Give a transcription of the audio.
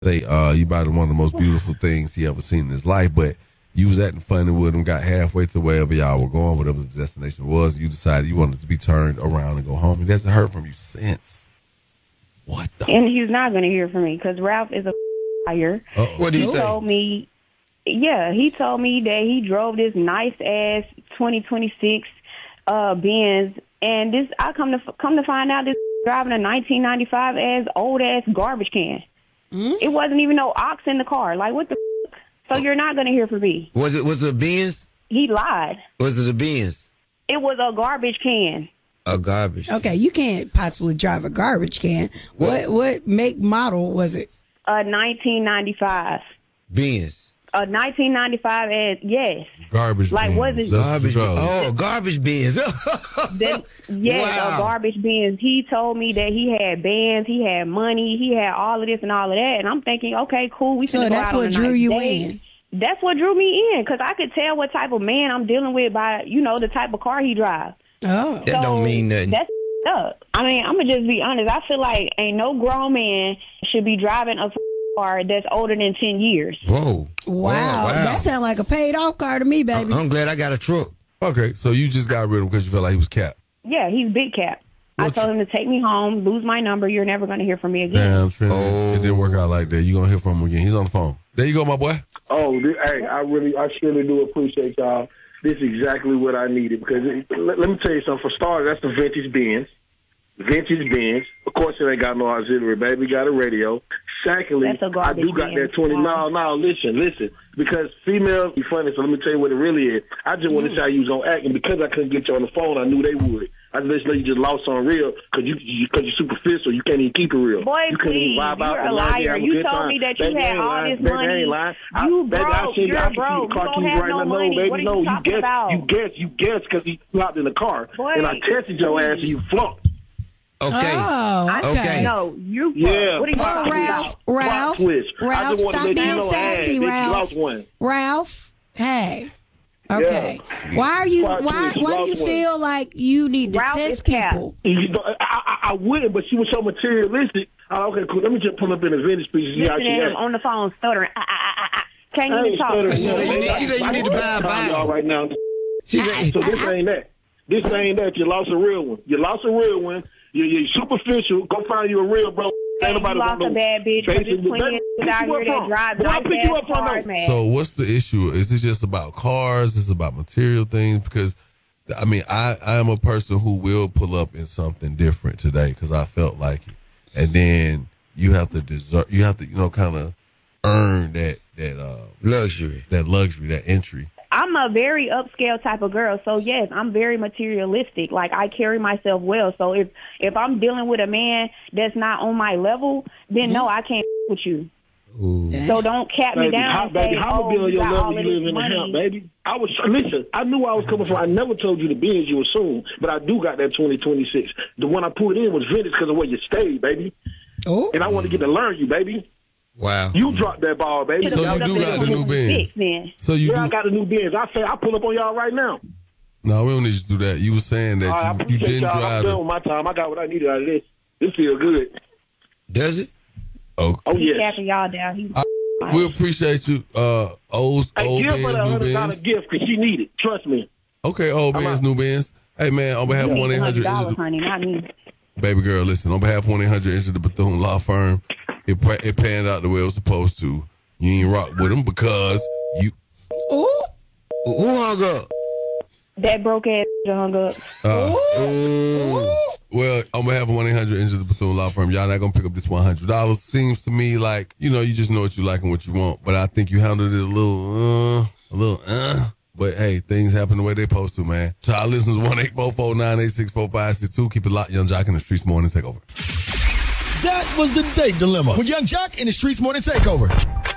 Say, you bought him one of the most beautiful things he ever seen in his life, but you was acting funny with him, got halfway to wherever y'all were going, whatever the destination was, you decided you wanted to be turned around and go home. He hasn't heard from you since. What the? And he's not going to hear from me because Ralph is a liar. What did he say? Told me, he told me that he drove this nice-ass 2026 Benz, and this I come to find out this driving a 1995 old-ass garbage can. It wasn't even no ox in the car. Like, what the f***? So you're not going to hear from me. Was it a Benz? He lied. Was it a Benz? It was a garbage can. A garbage. Okay, you can't possibly drive a garbage can. What make model was it? A 1995. Benz. A 1995 yes. Garbage like, bins. was it Garbage. Oh, garbage bins. Yes, wow. a garbage bins. He told me that he had bands, he had money, he had all of this and all of that. And I'm thinking, okay, cool. We So that's what drew you in. That's what drew me in because I could tell what type of man I'm dealing with by, the type of car he drives. Oh. That don't mean nothing. That's up. I mean, I'm going to just be honest. I feel like ain't no grown man should be driving a car that's older than 10 years. Whoa. Wow. That sounds like a paid off car to me, baby. I'm glad I got a truck. Okay, so you just got rid of him because you felt like he was capped. Yeah, he's big cap. I told him to take me home, lose my number. You're never going to hear from me again. Damn, Trinity. It didn't work out like that. You're going to hear from him again. He's on the phone. There you go, my boy. Oh, hey, I surely do appreciate y'all. This is exactly what I needed because let me tell you something. For starters, that's the vintage Benz. Vintage Benz. Of course, it ain't got no auxiliary, baby. Got a radio. Secondly, I do got that 20. No, listen. Because females be funny, so let me tell you what it really is. I just want to tell you was on act, and because I couldn't get you on the phone, I knew they would. I just know you just lost on real because you're superficial. You can't even keep it real. Boy, you couldn't please, even vibe out you're a liar. You told me that you had all this money. You broke. You're broke. You don't have no money. What are you talking about? You guessed because he flopped in the car, and I tested your ass and you flopped. Okay. Oh, okay. No, you. Yeah. What are you talking about? Ralph, stop being sassy, Ralph. Ralph, hey. Okay. Yeah. Why do you feel like you need to test people? I wouldn't, but she was so materialistic. Okay, cool. Let me just pull up in the vintage piece. Listen to him on the phone stuttering. Can't even talk. She said you need to buy a vinyl right now. So this ain't that. This ain't that. You lost a real one. You're superficial. Go find you a real bro. You lost a bad bitch. There's plenty of out here that drive nice cars, man. So what's the issue? Is it just about cars? Is it about material things? Because, I mean, I am a person who will pull up in something different today because I felt like it. And then you have to kind of earn that luxury, that entry. I'm a very upscale type of girl, so yes, I'm very materialistic. Like, I carry myself well. So if I'm dealing with a man that's not on my level, then no, I can't with you. Ooh. So don't cap me down. Baby, how be on your level you live in the hemp, baby? Listen, I knew where I was coming from. I never told you the Benz you assume, but I do got that 2026. The one I pulled in was vintage because of where you stayed, baby. Oh. And I want to get to learn you, baby. Wow. You dropped that ball, baby. So you do got the new Benz. So you I got the new Benz. I pull up on y'all right now. No, we don't need you to do that. You were saying that you didn't drive. I'm done with my time. I got what I needed out of this. This feels good. Does it? Oh yeah. Capping y'all down. We appreciate you. Old Benz, new Benz. Gift because she need it. Trust me. Okay, old Benz, new Benz. Hey man, on behalf of 1-800, honey, not me. Baby girl, listen. On behalf of 1-800 Enter the Bethune Law Firm, it panned out the way it was supposed to. You ain't rock with them because you. Ooh. Who hung up? That broke ass hung up. Well, on behalf of 1-800 Enter the Bethune Law Firm, y'all not gonna pick up this $100. Seems to me like you just know what you like and what you want. But I think you handled it a little. But hey, things happen the way they supposed to, man. So our listeners, 1-844-986-4562. Keep it locked. Young Jock in the Streets Morning Takeover. That was the date dilemma with Young Jock in the Streets Morning Takeover.